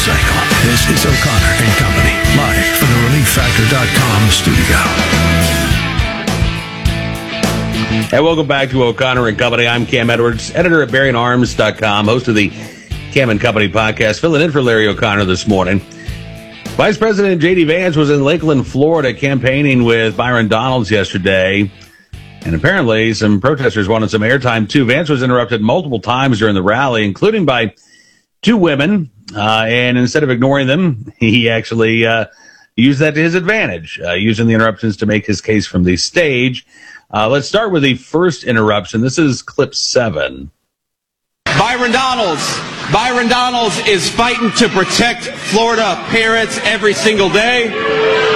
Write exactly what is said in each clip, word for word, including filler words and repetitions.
cycle. This is O'Connor and Company, live from the relief factor dot com studio. Hey, welcome back to O'Connor and Company. I'm Cam Edwards, editor at Berrien Arms dot com, host of the Cam and Company podcast, filling in for Larry O'Connor this morning. Vice President J D. Vance was in Lakeland, Florida, campaigning with Byron Donalds yesterday. And apparently some protesters wanted some airtime, too. Vance was interrupted multiple times during the rally, including by two women. Uh, and instead of ignoring them, he actually uh, used that to his advantage, uh, using the interruptions to make his case from the stage. Uh, let's start with the first interruption. This is clip seven. Byron Donalds. Byron Donalds is fighting to protect Florida parents every single day.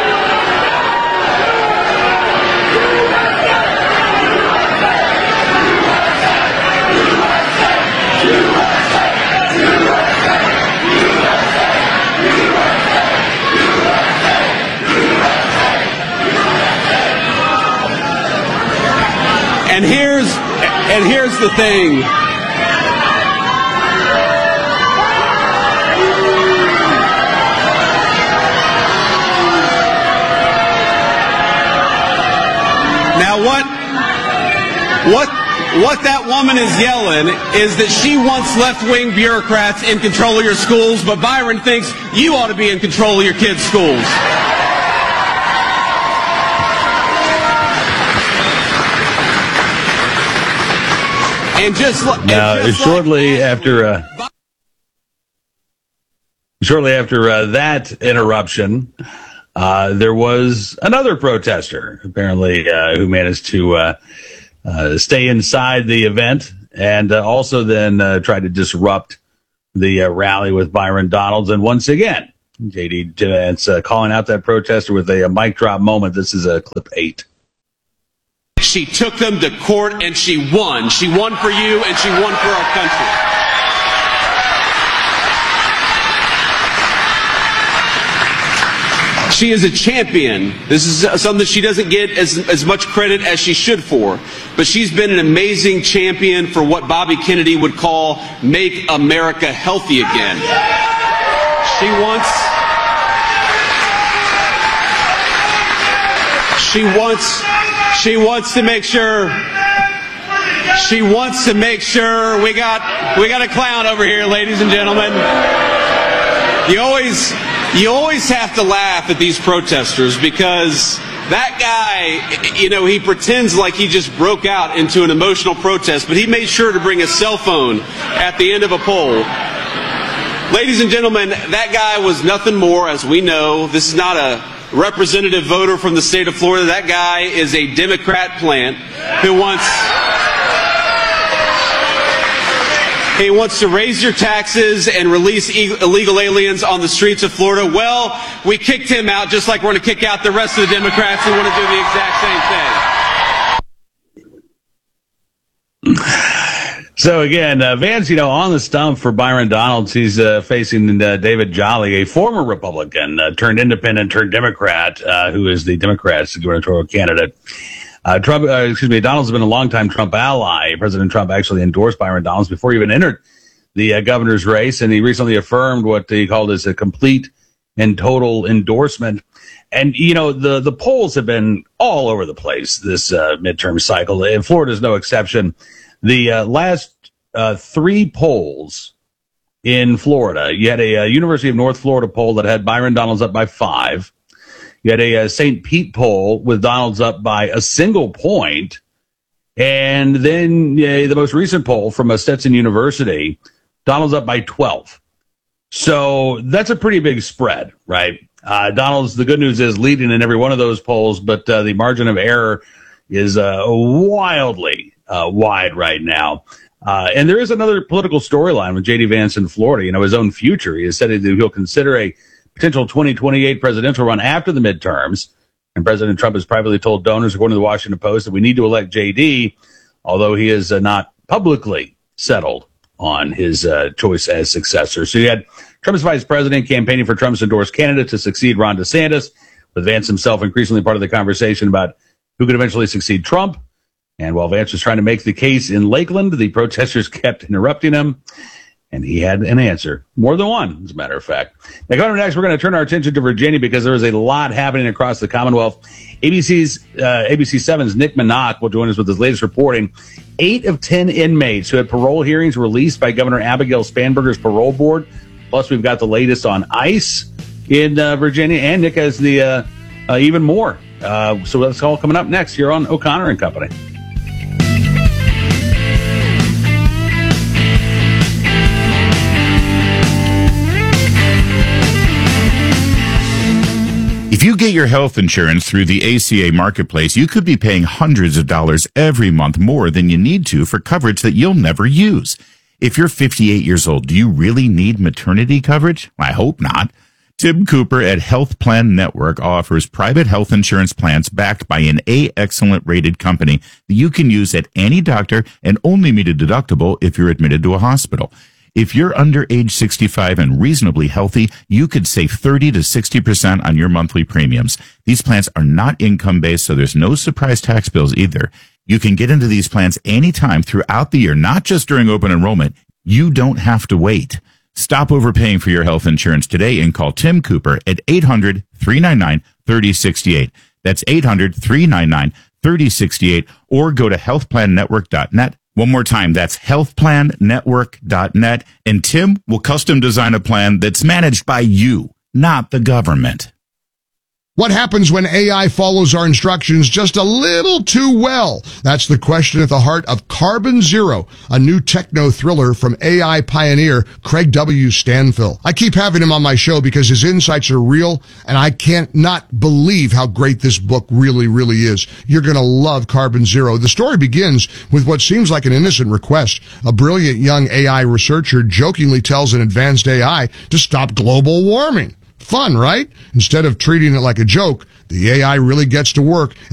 And here's and here's the thing. Now what what what that woman is yelling is that she wants left-wing bureaucrats in control of your schools, but Byron thinks you ought to be in control of your kids' schools. And just, and now, just shortly like after, uh, shortly after uh, that interruption, uh, there was another protester, apparently, uh, who managed to uh, uh, stay inside the event and uh, also then uh, tried to disrupt the uh, rally with Byron Donalds. And once again, J D. Vance uh, calling out that protester with a, a mic drop moment. This is uh, clip eight. She took them to court and she won. She won for you and she won for our country. She is a champion. This is something that she doesn't get as, as much credit as she should for. But she's been an amazing champion for what Bobby Kennedy would call make America healthy again. She wants... She wants... She wants to make sure, she wants to make sure we got, we got a clown over here, ladies and gentlemen. You always, you always have to laugh at these protesters because that guy, you know, he pretends like he just broke out into an emotional protest, but he made sure to bring a cell phone at the end of a poll. Ladies and gentlemen, that guy was nothing more, as we know. This is not a representative voter from the state of Florida. That guy is a Democrat plant who wants he wants to raise your taxes and release illegal aliens on the streets of Florida. Well, we kicked him out just like we're going to kick out the rest of the Democrats who want to do the exact same thing. So again, uh, Vance, you know, on the stump for Byron Donalds, he's uh, facing uh, David Jolly, a former Republican, uh, turned independent, turned Democrat, uh, who is the Democrats' gubernatorial candidate. Uh, Trump, uh, excuse me, Donalds has been a longtime Trump ally. President Trump actually endorsed Byron Donalds before he even entered the uh, governor's race, and he recently affirmed what he called as a complete and total endorsement. And, you know, the, the polls have been all over the place this uh, midterm cycle, and Florida is no exception. The uh, last uh, three polls in Florida, you had a, a University of North Florida poll that had Byron Donalds up by five. You had a, a Saint Pete poll with Donalds up by a single point. And then uh, the most recent poll from a Stetson University, Donalds up by twelve. So that's a pretty big spread, right? Uh, Donalds, the good news is leading in every one of those polls, but uh, the margin of error is uh, wildly Uh, wide right now. Uh, and there is another political storyline with J D. Vance in Florida, you know, his own future. He has said that he'll consider a potential twenty twenty-eight presidential run after the midterms. And President Trump has privately told donors, according to the Washington Post, that we need to elect J D, although he is uh, not publicly settled on his uh, choice as successor. So you had Trump's vice president campaigning for Trump's endorsed candidate to succeed Ron DeSantis, with Vance himself increasingly part of the conversation about who could eventually succeed Trump. And while Vance was trying to make the case in Lakeland, the protesters kept interrupting him. And he had an answer. More than one, as a matter of fact. Now, coming up next, we're going to turn our attention to Virginia because there is a lot happening across the Commonwealth. A B C's, uh, A B C seven's Nick Minock will join us with his latest reporting. Eight of ten inmates who had parole hearings released by Governor Abigail Spanberger's parole board. Plus, we've got the latest on ICE in uh, Virginia. And Nick has the uh, uh, even more. Uh, so that's all coming up next here on O'Connor and Company. If you get your health insurance through the A C A Marketplace, you could be paying hundreds of dollars every month more than you need to for coverage that you'll never use. If you're fifty-eight years old, do you really need maternity coverage? I hope not. Tim Cooper at Health Plan Network offers private health insurance plans backed by an A Excellent rated company that you can use at any doctor and only meet a deductible if you're admitted to a hospital. If you're under age sixty-five and reasonably healthy, you could save thirty to sixty percent on your monthly premiums. These plans are not income-based, so there's no surprise tax bills either. You can get into these plans anytime throughout the year, not just during open enrollment. You don't have to wait. Stop overpaying for your health insurance today and call Tim Cooper at eight hundred, three nine nine, three oh six eight. That's eight hundred, three nine nine, three oh six eight, or go to health plan network dot net. One more time, that's health plan network dot net, and Tim will custom design a plan that's managed by you, not the government. What happens when A I follows our instructions just a little too well? That's the question at the heart of Carbon Zero, a new techno thriller from A I pioneer Craig W. Stanfill. I keep having him on my show because his insights are real, and I can't not believe how great this book really, really is. You're going to love Carbon Zero. The story begins with what seems like an innocent request. A brilliant young A I researcher jokingly tells an advanced A I to stop global warming. Fun, right? Instead of treating it like a joke, the A I really gets to work